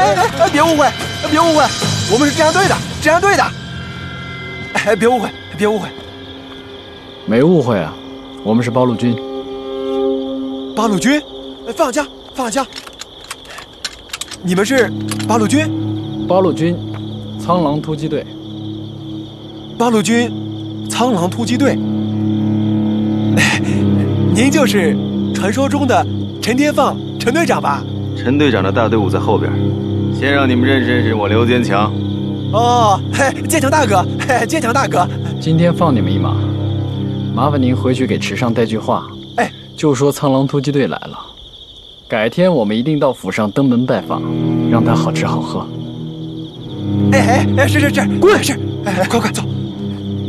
哎，别误会，别误会，我们是治安队的，治安队的。哎，别误会，别误会。 没误会啊，我们是八路军。 八路军，放下枪，放下枪。你们是八路军？ 八路军，苍狼突击队。 八路军，苍狼突击队。您就是传说中的陈天放陈队长吧？ 陈队长的大队伍在后边，先让你们认识认识我刘坚强。 哦，坚强大哥，坚强大哥。 今天放你们一马，麻烦您回去给池上带句话，就说苍狼突击队来了，改天我们一定到府上登门拜访，让他好吃好喝。 是，滚！是，快走。